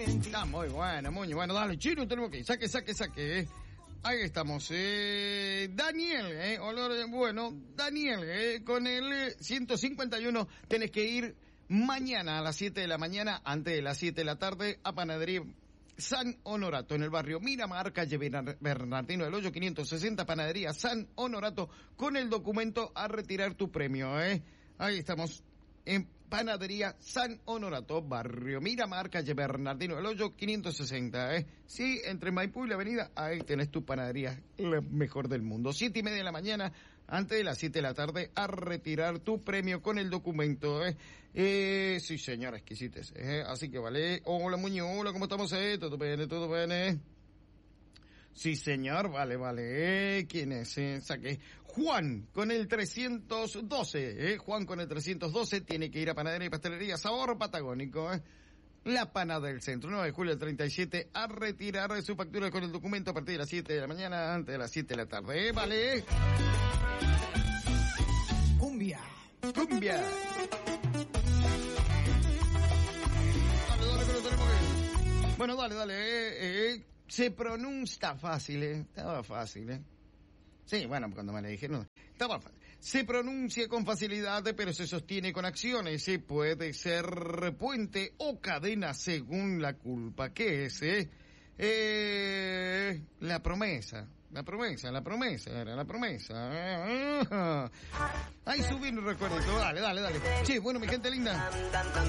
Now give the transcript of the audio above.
Está muy bueno, muy bueno. Dale, Chino, tenemos que ir. Saque. Ahí estamos. Daniel, bueno, Daniel, con el 151 tenés que ir mañana a las 7 de la mañana, antes de las 7 de la tarde, a Panadería San Honorato, en el barrio Miramar, calle Bernardino del Hoyo 560, Panadería San Honorato, con el documento a retirar tu premio, Ahí estamos, en Panadería San Honorato, barrio Miramar, calle Bernardino del Hoyo 560, Sí, entre Maipú y la avenida, ahí tenés tu panadería, la mejor del mundo. 7:30 de la mañana, antes de las 7 de la tarde, a retirar tu premio con el documento, sí, señora, exquisites, así que vale. Hola, Muñoz, hola, ¿cómo estamos, Todo bien, Sí, señor, vale. ¿Quién es? Saque. Juan, con el 312, Juan con el 312 tiene que ir a Panadería y Pastelería Sabor Patagónico, La Pana del Centro, 9 de julio del 37, a retirar su factura con el documento a partir de las 7 de la mañana, antes de las 7 de la tarde, vale. Cumbia. Dale, que lo tenemos que... Bueno, dale, se pronuncia fácil, estaba fácil, Sí, bueno, cuando me le dijeron, estaba fácil. Se pronuncia con facilidad, pero se sostiene con acciones. Puede ser puente o cadena según la culpa. ¿Qué es, La promesa. Era la promesa. Ahí subí un recuerdito. Dale. Che, bueno, mi gente linda.